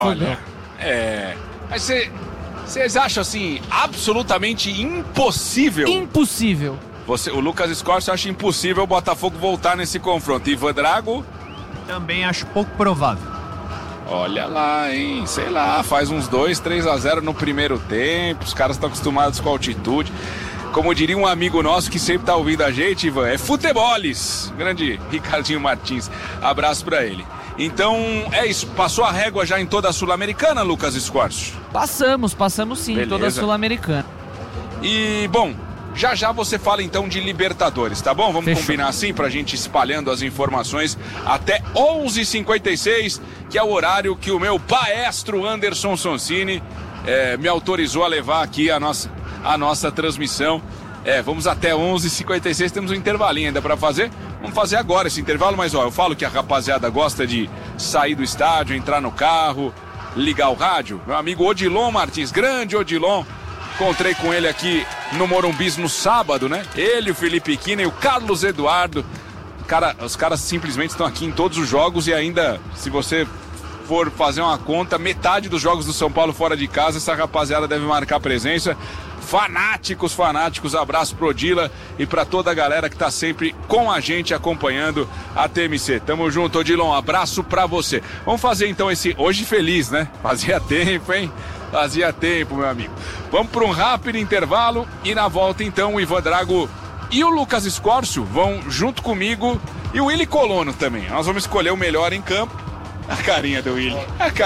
Olha, mas vocês acham assim, absolutamente impossível? Impossível. O Lucas Scorsi acha impossível o Botafogo voltar nesse confronto. Ivan Drago? Também acho pouco provável. Olha lá, hein? Sei lá, faz uns 2-3-0 no primeiro tempo. Os caras estão acostumados com a altitude. Como diria um amigo nosso que sempre tá ouvindo a gente, Ivan, é futeboles. Grande Ricardinho Martins. Abraço pra ele. Então, é isso. Passou a régua já em toda a Sul-Americana, Lucas Scorsi? Passamos sim, em toda a Sul-Americana. E, bom, já você fala então de Libertadores, tá bom? Vamos Fechou. Combinar assim pra gente ir espalhando as informações até 11h56, que é o horário que o meu paestro Anderson Sonsini me autorizou a levar aqui a nossa transmissão. Vamos até 11h56, temos um intervalinho ainda pra fazer. Vamos fazer agora esse intervalo, mas eu falo que a rapaziada gosta de sair do estádio, entrar no carro, ligar o rádio. Meu amigo Odilon Martins, grande Odilon. Encontrei com ele aqui no Morumbis no sábado, né? Ele, o Felipe Quina e o Carlos Eduardo. Os caras simplesmente estão aqui em todos os jogos e ainda, se você for fazer uma conta, metade dos jogos do São Paulo fora de casa, essa rapaziada deve marcar presença. Fanáticos, abraço pro Odila e pra toda a galera que tá sempre com a gente acompanhando a TMC. Tamo junto, Odilon, abraço pra você. Vamos fazer então esse hoje feliz, né? Fazia tempo, hein? Fazia tempo, meu amigo. Vamos para um rápido intervalo e na volta então o Ivan Drago e o Lucas Scorsi vão junto comigo e o Willy Colono também. Nós vamos escolher o melhor em campo. A carinha do Willy.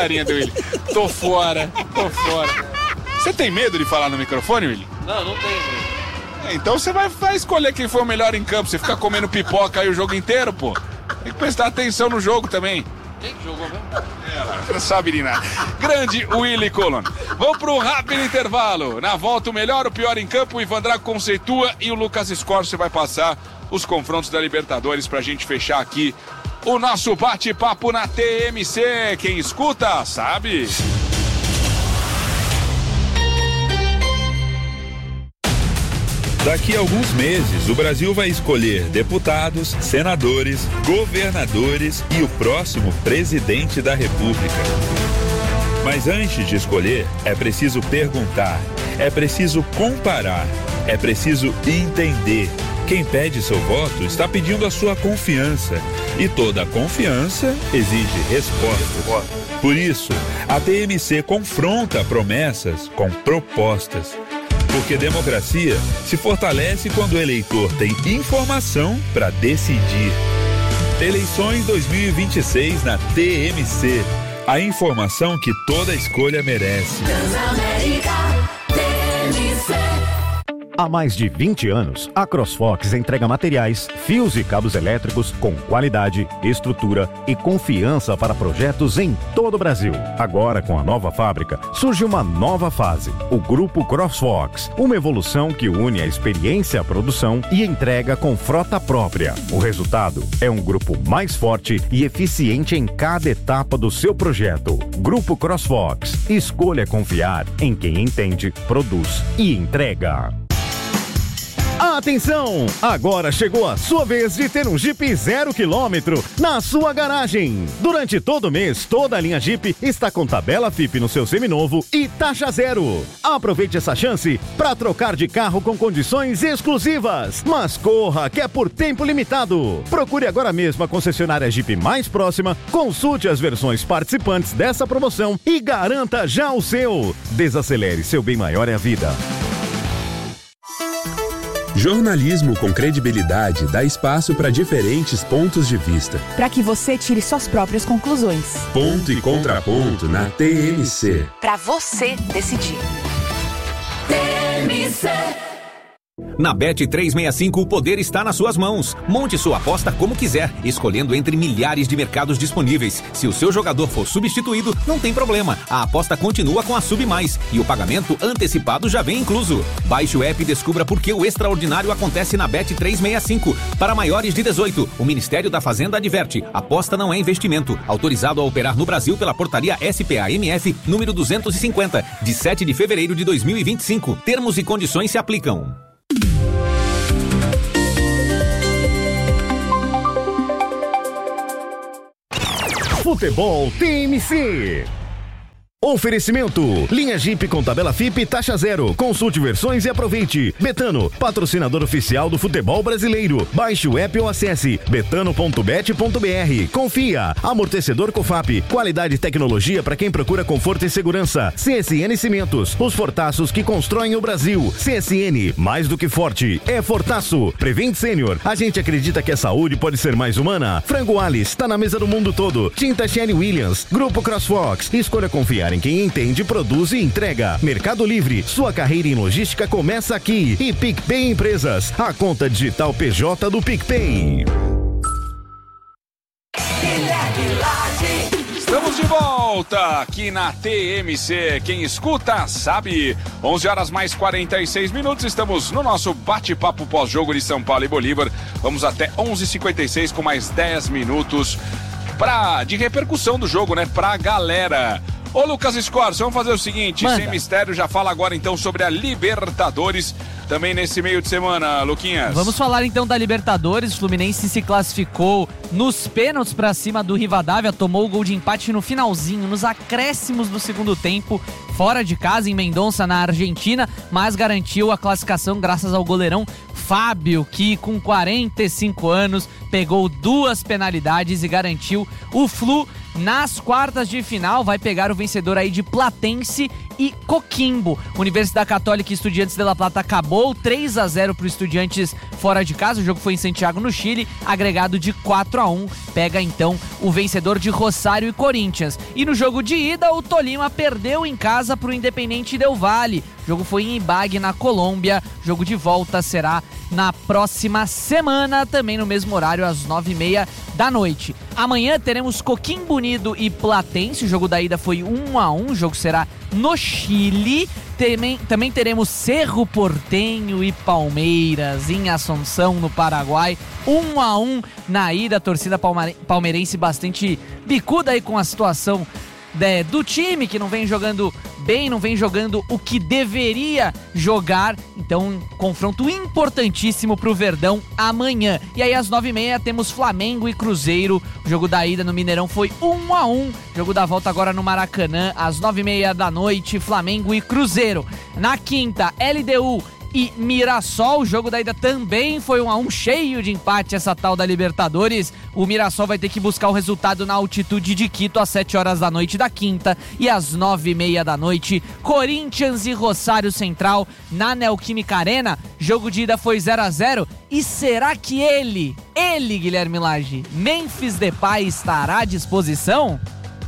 Tô fora. Você tem medo de falar no microfone, Willy? Não tenho medo. Então você vai escolher quem foi o melhor em campo. Você fica comendo pipoca aí o jogo inteiro, pô. Tem que prestar atenção no jogo também. Quem que jogou mesmo? Não sabe de nada. Grande Willy Colono. Vamos para um rápido intervalo. Na volta, o melhor, o pior em campo. O Ivan Drago conceitua e o Lucas Scorsi vai passar os confrontos da Libertadores pra gente fechar aqui o nosso bate-papo na TMC. Quem escuta, sabe. Daqui a alguns meses, o Brasil vai escolher deputados, senadores, governadores e o próximo presidente da República. Mas antes de escolher, é preciso perguntar, é preciso comparar, é preciso entender. Quem pede seu voto está pedindo a sua confiança. E toda confiança exige resposta. Por isso, a TMC confronta promessas com propostas. Porque democracia se fortalece quando o eleitor tem informação para decidir. Eleições 2026 na TMC. A informação que toda escolha merece. Há mais de 20 anos, a CrossFox entrega materiais, fios e cabos elétricos com qualidade, estrutura e confiança para projetos em todo o Brasil. Agora, com a nova fábrica, surge uma nova fase, o Grupo CrossFox, uma evolução que une a experiência à produção e entrega com frota própria. O resultado é um grupo mais forte e eficiente em cada etapa do seu projeto. Grupo CrossFox, escolha confiar em quem entende, produz e entrega. Atenção! Agora chegou a sua vez de ter um Jeep 0 km na sua garagem. Durante todo o mês, toda a linha Jeep está com tabela FIP no seu seminovo e taxa zero. Aproveite essa chance para trocar de carro com condições exclusivas. Mas corra, que é por tempo limitado. Procure agora mesmo a concessionária Jeep mais próxima, consulte as versões participantes dessa promoção e garanta já o seu. Desacelere, seu bem maior é a vida. Jornalismo com credibilidade dá espaço para diferentes pontos de vista. Para que você tire suas próprias conclusões. Ponto e contraponto na TMC. Para você decidir. TMC. Na Bet365 o poder está nas suas mãos. Monte sua aposta como quiser, escolhendo entre milhares de mercados disponíveis. Se o seu jogador for substituído, não tem problema. A aposta continua com a Sub Mais e o pagamento antecipado já vem incluso. Baixe o app e descubra por que o extraordinário acontece na Bet365. Para maiores de 18, o Ministério da Fazenda adverte: aposta não é investimento. Autorizado a operar no Brasil pela portaria SPA-MF número 250, de 7 de fevereiro de 2025. Termos e condições se aplicam. Futebol TMC. Oferecimento, linha Jeep com tabela FIP e taxa zero. Consulte versões e aproveite. Betano, patrocinador oficial do futebol brasileiro. Baixe o app ou acesse betano.bet.br. Confia, amortecedor Cofap, qualidade e tecnologia para quem procura conforto e segurança. CSN Cimentos, os fortaços que constroem o Brasil. CSN, mais do que forte, é Fortaço. Prevent Sênior, a gente acredita que a saúde pode ser mais humana. Frango Alice, está na mesa do mundo todo. Tinta Sherry Williams, Grupo CrossFox, escolha confiar em quem entende, produz e entrega. Mercado Livre, sua carreira em logística começa aqui. E PicPay Empresas, a conta digital PJ do PicPay. Estamos de volta aqui na TMC. Quem escuta sabe. 11 horas mais 46 minutos. Estamos no nosso bate-papo pós-jogo de São Paulo e Bolívar. Vamos até 11h56 com mais 10 minutos de repercussão do jogo, né? Pra galera. Ô Lucas Scorcio, vamos fazer o seguinte, Manda. Sem mistério, já fala agora então sobre a Libertadores, também nesse meio de semana, Luquinhas. Vamos falar então da Libertadores. O Fluminense se classificou nos pênaltis pra cima do Rivadavia, tomou o gol de empate no finalzinho, nos acréscimos do segundo tempo, fora de casa, em Mendonça, na Argentina, mas garantiu a classificação graças ao goleirão Fábio, que com 45 anos pegou 2 penalidades e garantiu o Flu nas quartas de final. Vai pegar o vencedor aí de Platense e Coquimbo. Universidade Católica e Estudiantes de La Plata acabou 3-0 para o Estudiantes fora de casa. O jogo foi em Santiago, no Chile, agregado de 4-1. Pega então o vencedor de Rosário e Corinthians. E no jogo de ida, o Tolima perdeu em casa para o Independiente Del Valle. O jogo foi em Ibagué, na Colômbia. O jogo de volta será na próxima semana, também no mesmo horário, às 9h30 da noite. Amanhã teremos Coquimbo Unido e Platense. O jogo da ida foi 1-1. O jogo será no Chile. Também teremos Cerro Porteño e Palmeiras em Assunção, no Paraguai. 1-1 na ida. A torcida palmeirense bastante bicuda aí com a situação do time, que não vem jogando bem, não vem jogando o que deveria jogar. Então, um confronto importantíssimo pro Verdão amanhã. E aí, às 9h30, temos Flamengo e Cruzeiro. O jogo da ida no Mineirão foi 1-1. Jogo da volta agora no Maracanã, às 9h30 da noite, Flamengo e Cruzeiro. Na quinta, LDU e Mirassol. O jogo da ida também foi 1-1, cheio de empate, essa tal da Libertadores. O Mirassol vai ter que buscar o resultado na altitude de Quito às 7 horas da noite da quinta. E às 9h30 da noite, Corinthians e Rosário Central na Neoquímica Arena. Jogo de ida foi 0-0. E será que ele, Guilherme Lage, Memphis Depay, estará à disposição?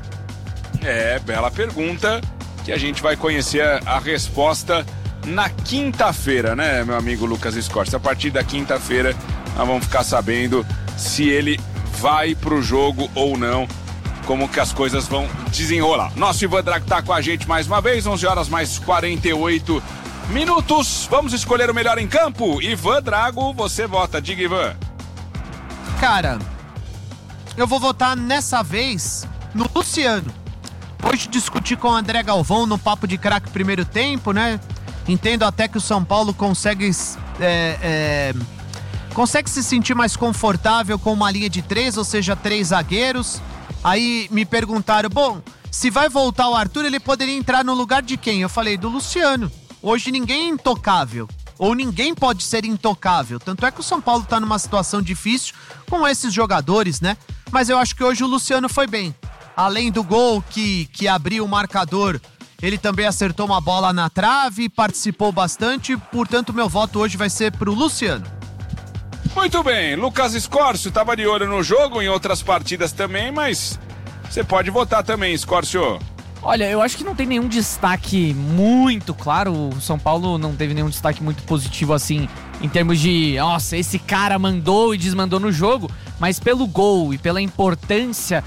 É, bela pergunta, que a gente vai conhecer a resposta na quinta-feira, né, meu amigo Lucas Scorcio? A partir da quinta-feira nós vamos ficar sabendo se ele vai pro jogo ou não, como que as coisas vão desenrolar. Nosso Ivan Drago tá com a gente mais uma vez, 11 horas mais 48 minutos. Vamos escolher o melhor em campo? Ivan Drago, você vota. Diga, Ivan. Cara, eu vou votar nessa vez no Luciano. Hoje discuti com o André Galvão no Papo de Craque primeiro tempo, né? Entendo até que o São Paulo consegue se sentir mais confortável com uma linha de 3, ou seja, 3 zagueiros. Aí me perguntaram, bom, se vai voltar o Arthur, ele poderia entrar no lugar de quem? Eu falei, do Luciano. Hoje ninguém é intocável, ou ninguém pode ser intocável. Tanto é que o São Paulo tá numa situação difícil com esses jogadores, né? Mas eu acho que hoje o Luciano foi bem. Além do gol que abriu o marcador, ele também acertou uma bola na trave, participou bastante, portanto meu voto hoje vai ser pro Luciano. Muito bem, Lucas Scorcio estava de olho no jogo, em outras partidas também, mas você pode votar também, Scorcio. Olha, eu acho que não tem nenhum destaque muito claro. O São Paulo não teve nenhum destaque muito positivo assim, em termos de, nossa, esse cara mandou e desmandou no jogo, mas pelo gol e pela importância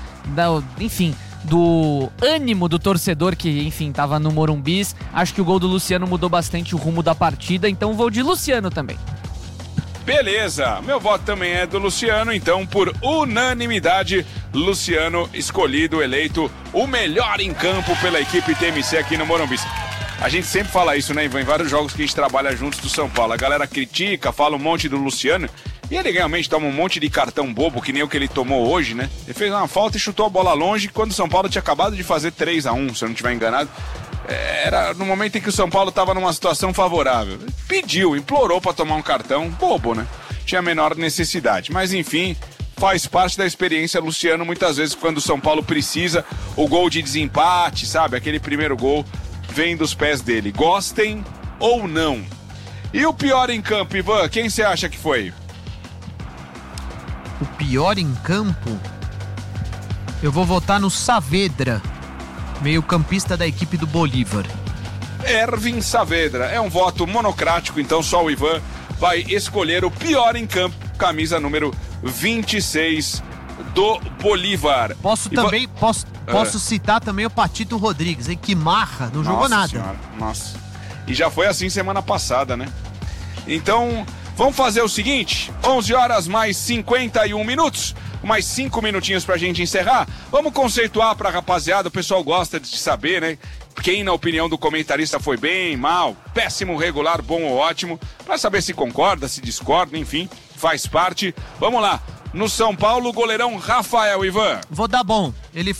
do ânimo do torcedor que, enfim, tava no Morumbi, acho que o gol do Luciano mudou bastante o rumo da partida, então vou de Luciano também. Beleza, meu voto também é do Luciano, então por unanimidade, Luciano escolhido, eleito o melhor em campo pela equipe TMC aqui no Morumbi. A gente sempre fala isso, né, Ivan, em vários jogos que a gente trabalha juntos do São Paulo. A galera critica, fala um monte do Luciano, E ele realmente toma um monte de cartão bobo, que nem o que ele tomou hoje, né? Ele fez uma falta e chutou a bola longe, quando o São Paulo tinha acabado de fazer 3-1, se eu não estiver enganado. Era no momento em que o São Paulo estava numa situação favorável. Pediu, implorou para tomar um cartão bobo, né? Tinha a menor necessidade. Mas enfim, faz parte da experiência, Luciano, muitas vezes quando o São Paulo precisa, o gol de desempate, sabe? Aquele primeiro gol vem dos pés dele. Gostem ou não. E o pior em campo, Ivan, quem você acha que foi? O pior em campo? Eu vou votar no Saavedra, meio-campista da equipe do Bolívar. Ervin Saavedra. É um voto monocrático, então só o Ivan vai escolher o pior em campo, camisa número 26 do Bolívar. Posso citar também o Patito Rodrigues, hein? Que marra, não jogou nada. Senhora, nossa. E já foi assim semana passada, né? Então, vamos fazer o seguinte, 11 horas mais 51 minutos, mais 5 minutinhos pra gente encerrar. Vamos conceituar pra rapaziada, o pessoal gosta de saber, né? Quem, na opinião do comentarista, foi bem, mal, péssimo, regular, bom ou ótimo, pra saber se concorda, se discorda, enfim, faz parte. Vamos lá. No São Paulo, o goleirão Rafael, Ivan. Vou dar bom. Ele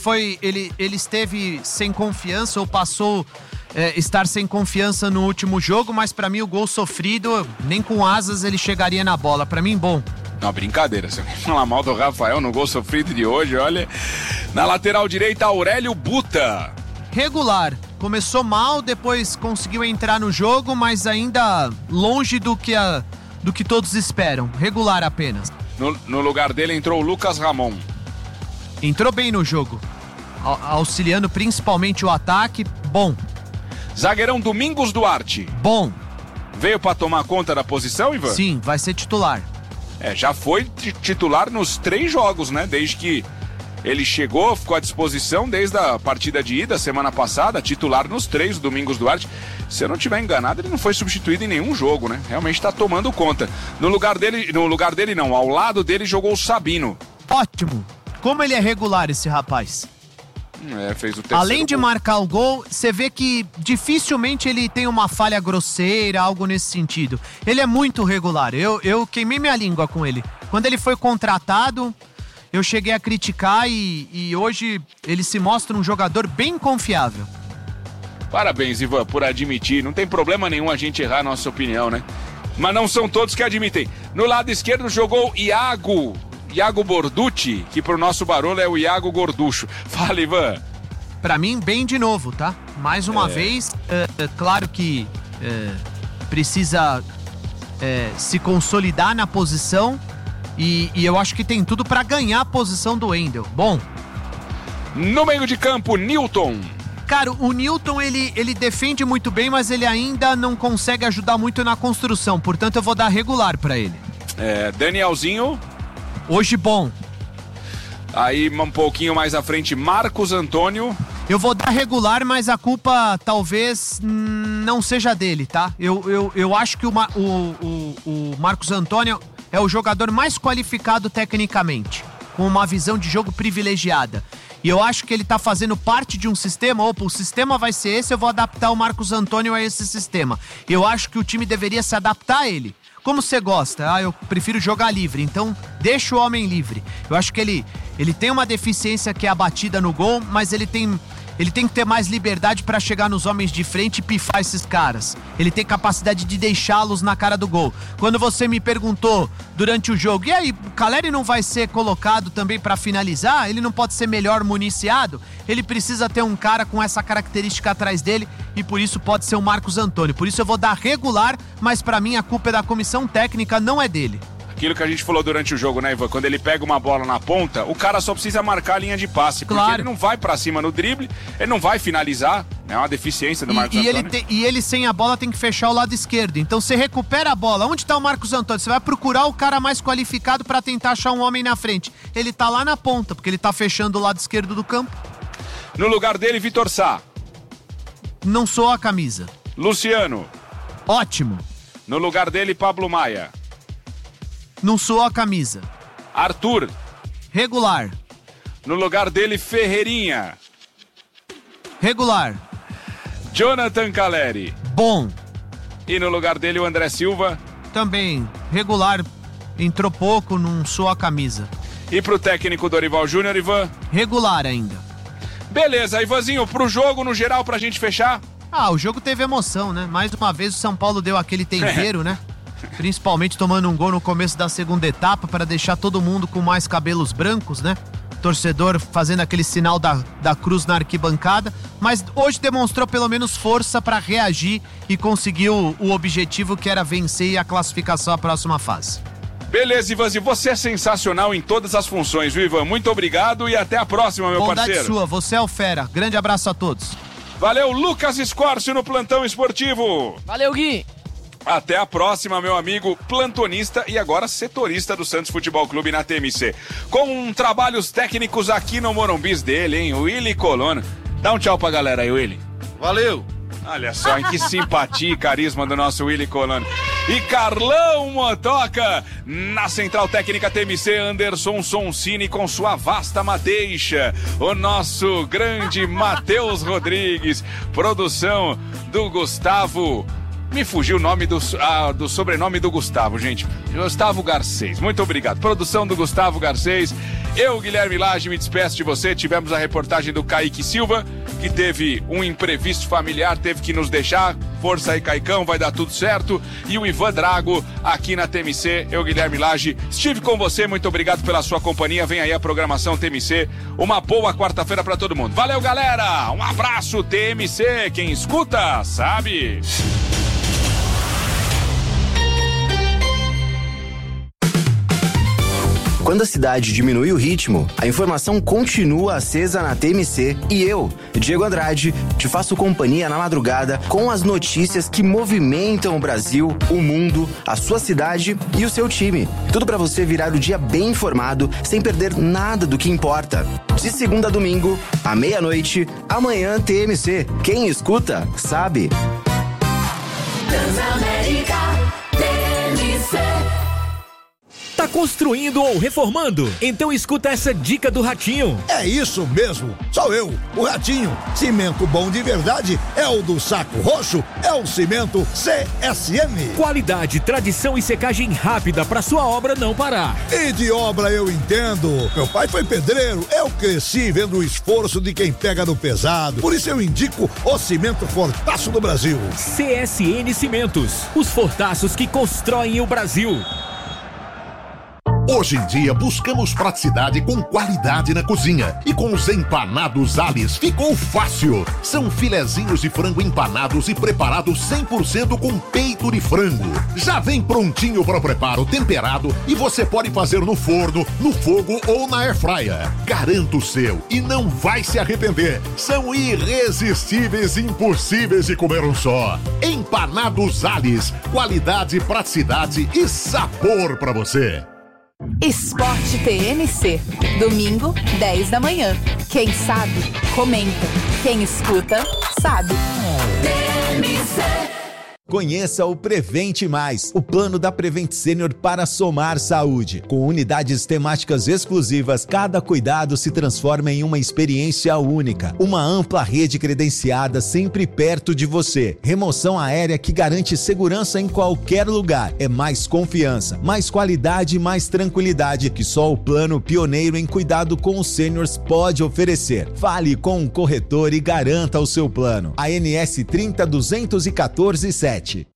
esteve sem confiança ou passou estar sem confiança no último jogo, mas pra mim o gol sofrido, nem com asas ele chegaria na bola. Pra mim, bom. Não, brincadeira. Se eu falar mal do Rafael no gol sofrido de hoje, olha. Na lateral direita, Aurélio Buta. Regular. Começou mal, depois conseguiu entrar no jogo, mas ainda longe do que todos esperam. Regular apenas. No lugar dele entrou o Lucas Ramon. Entrou bem no jogo, auxiliando principalmente o ataque. Bom. Zagueirão Domingos Duarte. Bom. Veio pra tomar conta da posição, Ivan? Sim, vai ser titular. Já foi titular nos 3 jogos, né? Desde que ele chegou, ficou à disposição desde a partida de ida, semana passada, titular nos 3, o Domingos Duarte. Se eu não estiver enganado, ele não foi substituído em nenhum jogo, né? Realmente está tomando conta. No lugar dele não, ao lado dele jogou o Sabino. Ótimo. Como ele é regular, esse rapaz. Fez o terceiro Além de gol. marcar o gol, você vê que dificilmente ele tem uma falha grosseira, algo nesse sentido. Ele é muito regular. Eu queimei minha língua com ele. Quando ele foi contratado, eu cheguei a criticar e hoje ele se mostra um jogador bem confiável. Parabéns, Ivan, por admitir. Não tem problema nenhum a gente errar a nossa opinião, né? Mas não são todos que admitem. No lado esquerdo jogou Iago Borducci, que pro nosso barulho é o Iago Gorducho. Fala, Ivan. Pra mim, bem de novo, tá? Mais uma vez, claro que precisa se consolidar na posição e eu acho que tem tudo pra ganhar a posição do Wendel. Bom. No meio de campo, Newton. Cara, o Newton, ele defende muito bem, mas ele ainda não consegue ajudar muito na construção. Portanto, eu vou dar regular pra ele. Danielzinho. Hoje, bom. Aí, um pouquinho mais à frente, Marcos Antônio. Eu vou dar regular, mas a culpa talvez não seja dele, tá? Eu acho que o Marcos Antônio é o jogador mais qualificado tecnicamente, com uma visão de jogo privilegiada. E eu acho que ele tá fazendo parte de um sistema. Opa, o sistema vai ser esse, eu vou adaptar o Marcos Antônio a esse sistema. Eu acho que o time deveria se adaptar a ele. Como você gosta? Eu prefiro jogar livre, então deixa o homem livre. Eu acho que ele tem uma deficiência que é a batida no gol, mas ele tem que ter mais liberdade para chegar nos homens de frente e pifar esses caras. Ele tem capacidade de deixá-los na cara do gol. Quando você me perguntou durante o jogo, e aí, o Caleri não vai ser colocado também para finalizar? Ele não pode ser melhor municiado? Ele precisa ter um cara com essa característica atrás dele e por isso pode ser o Marcos Antônio. Por isso eu vou dar regular, mas para mim a culpa é da comissão técnica, não é dele. Aquilo que a gente falou durante o jogo, né, Ivan? Quando ele pega uma bola na ponta, o cara só precisa marcar a linha de passe. Claro. Porque ele não vai pra cima no drible, ele não vai finalizar. É uma deficiência do Marcos Antônio. E ele sem a bola tem que fechar o lado esquerdo. Então você recupera a bola. Onde tá o Marcos Antônio? Você vai procurar o cara mais qualificado pra tentar achar um homem na frente. Ele tá lá na ponta, porque ele tá fechando o lado esquerdo do campo. No lugar dele, Vitor Sá. Não sou a camisa. Luciano. Ótimo. No lugar dele, Pablo Maia. Não sou a camisa. Arthur. Regular. No lugar dele, Ferreirinha. Regular. Jonathan Caleri. Bom. E no lugar dele, o André Silva. Também regular entrou pouco, não suou a camisa. E pro técnico Dorival Júnior, Ivan? Regular ainda. Beleza, Ivanzinho, pro jogo no geral pra gente fechar? O jogo teve emoção, né? Mais uma vez o São Paulo deu aquele tempero, né? Principalmente tomando um gol no começo da segunda etapa para deixar todo mundo com mais cabelos brancos, né? Torcedor fazendo aquele sinal da cruz na arquibancada, mas hoje demonstrou pelo menos força para reagir e conseguiu o objetivo que era vencer a classificação à próxima fase. Beleza, Ivanzinho, você é sensacional em todas as funções, viu, Ivan? Muito obrigado e até a próxima, meu parceiro. Bondade sua, você é o fera. Grande abraço a todos. Valeu, Lucas Escorcio no Plantão Esportivo. Valeu, Gui. Até a próxima, meu amigo plantonista e agora setorista do Santos Futebol Clube na TMC. Com trabalhos técnicos aqui no Morumbis dele, hein? Willy Colonna. Dá um tchau pra galera aí, Willy. Valeu! Olha só, hein? Que simpatia e carisma do nosso Willy Colonna. E Carlão Motoca, na Central Técnica TMC, Anderson Sonsini com sua vasta madeixa. O nosso grande Matheus Rodrigues. Produção do Gustavo... Me fugiu o nome do sobrenome do Gustavo, gente. Gustavo Garcês. Muito obrigado. Produção do Gustavo Garcês. Eu, Guilherme Lage, me despeço de você. Tivemos a reportagem do Kaique Silva, que teve um imprevisto familiar, teve que nos deixar. Força aí, Caicão, vai dar tudo certo. E o Ivan Drago, aqui na TMC. Eu, Guilherme Lage, estive com você. Muito obrigado pela sua companhia. Vem aí a programação TMC. Uma boa quarta-feira pra todo mundo. Valeu, galera. Um abraço, TMC. Quem escuta, sabe. Quando a cidade diminui o ritmo, a informação continua acesa na TMC e eu, Diego Andrade, te faço companhia na madrugada com as notícias que movimentam o Brasil, o mundo, a sua cidade e o seu time. Tudo para você virar o dia bem informado, sem perder nada do que importa. De segunda a domingo, à meia-noite, amanhã TMC. Quem escuta, sabe. Transamérica, TMC. Tá construindo ou reformando? Então escuta essa dica do Ratinho. É isso mesmo, sou eu, o Ratinho. Cimento bom de verdade é o do Saco Roxo, é o cimento CSM. Qualidade, tradição e secagem rápida pra sua obra não parar. E de obra eu entendo. Meu pai foi pedreiro, eu cresci vendo o esforço de quem pega no pesado. Por isso eu indico o cimento Fortaço do Brasil. CSN Cimentos, os fortaços que constroem o Brasil. Hoje em dia buscamos praticidade com qualidade na cozinha e com os empanados Alice ficou fácil. São filezinhos de frango empanados e preparados 100% com peito de frango. Já vem prontinho para o preparo, temperado e você pode fazer no forno, no fogo ou na airfryer. Garanta o seu e não vai se arrepender. São irresistíveis e impossíveis de comer um só. Empanados Alice, qualidade, praticidade e sabor para você. Esporte TMC, domingo, 10 da manhã. Quem sabe, comenta. Quem escuta, sabe. TMC. Conheça o Prevente Mais, o plano da Prevent Senior para somar saúde. Com unidades temáticas exclusivas, cada cuidado se transforma em uma experiência única. Uma ampla rede credenciada sempre perto de você. Remoção aérea que garante segurança em qualquer lugar. É mais confiança, mais qualidade e mais tranquilidade que só o plano pioneiro em cuidado com os seniors pode oferecer. Fale com um corretor e garanta o seu plano. ANS 30 214 7.